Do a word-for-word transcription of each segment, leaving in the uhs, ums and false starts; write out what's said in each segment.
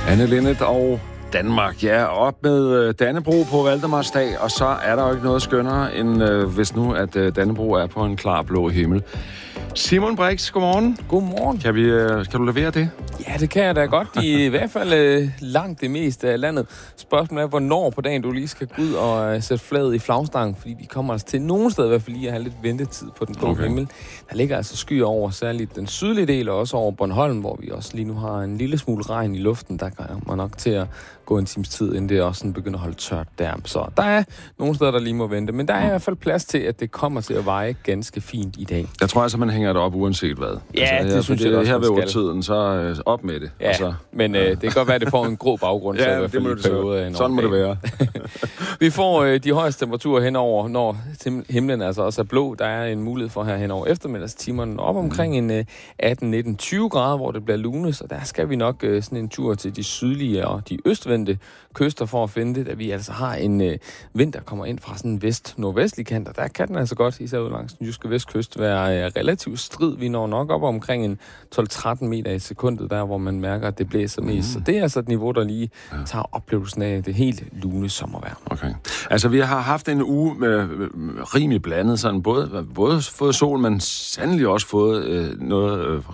Anne Linnet og Danmark. Ja, op med Dannebrog på Valdemarsdag, og så er der jo ikke noget skønnere, end øh, hvis nu, at øh, Dannebrog er på en klar blå himmel. Simon Brix, godmorgen. Godmorgen. Kan, vi, øh, kan du levere det? Ja, det kan jeg da godt. I, i hvert fald øh, langt det meste af landet. Spørgsmålet er, hvornår på dagen du lige skal gå ud og øh, sætte flaget i flagstangen, fordi vi kommer altså til nogle steder i hvert fald lige at have lidt ventetid på den blå okay. himmel. Der ligger altså skyer over, særligt den sydlige del, og også over Bornholm, hvor vi også lige nu har en lille smule regn i luften. Der kommer nok til at gå en times tid, inden det også sådan begynder at holde tørt der. Så der er nogle steder, der lige må vente, men der er i hvert fald plads til, at det kommer til at veje ganske fint i dag. Jeg tror altså, man hænger det op uanset hvad. Ja, altså, det her, synes det, jeg også, her man ved skal. tiden, så øh, op med det. Ja, og så, men øh, det kan godt være, at det får en grå baggrund. ja, så i hvert fald det må i det så. perioder af Sådan må det være. Vi får øh, de højeste temperaturer henover, når himlen altså også er blå. Der er en mulighed for her henover eftermiddagstimerne op omkring en øh, atten, nitten, tyve grader, hvor det bliver lunet. Så der skal vi nok øh, sådan en tur til de sydlige og de østvendte kyster for at finde det, da vi altså har en øh, vind, der kommer ind fra sådan en vest-nordvestlig kant, og der kan den altså godt, især ud langs den jyske vestkyst, være øh, relativt strid. Vi når nok op omkring en tolv til tretten meter i sekundet, der hvor man mærker, at det blæser mest. Mm. Så det er altså et niveau, der lige ja. tager oplevelsen af det helt lune sommervejr. Okay. Altså, vi har haft en uge med, med rimelig blandet, sådan både, både fået sol, men sandelig også fået øh, noget øh,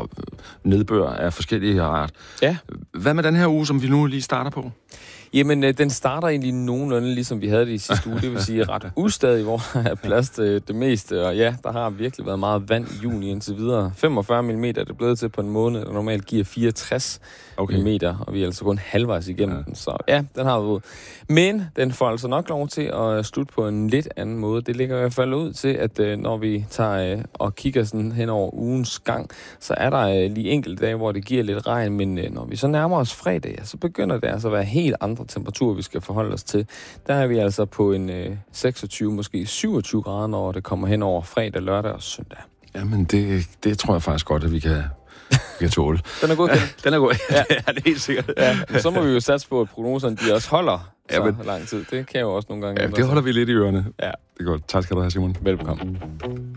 nedbør af forskellige art. Ja. Hvad med den her uge, som vi nu lige starter på? Jamen, øh, den starter egentlig nogenlunde, ligesom vi havde det i sidste uge. Det vil sige ret ustadig, hvor der er plads til det meste. Og ja, der har virkelig været meget vand i juni indtil videre. femogfyrre millimeter er det blevet til på en måned, der normalt giver fireogtres okay. millimeter. Og vi er altså kun halvvejs igennem ja. den. Så ja, den har været. Men den får altså nok lov til at slutte på en lidt anden måde. Det ligger i hvert fald ud til, at øh, når vi tager øh, og kigger sådan hen over ugens gang, så er der øh, lige enkelte dage, hvor det giver lidt regn. Men øh, når vi så nærmer os fredag, så begynder det altså at være helt andre temperatur, vi skal forholde os til. Der er vi altså på en øh, seksogtyve, måske syvogtyve grader, når det kommer hen over fredag, lørdag og søndag. Jamen, det, det tror jeg faktisk godt, at vi kan, vi kan tåle. Den er god. Ja, den er god. Ja, det er det helt sikkert. Ja, så må vi jo satse på, at prognoserne de også holder så ja, men, lang tid. Det kan jo også nogle gange. Ja, det holder vi lidt i ørerne. Ja. Det er godt. Tak skal du have, Simon. Velbekomme.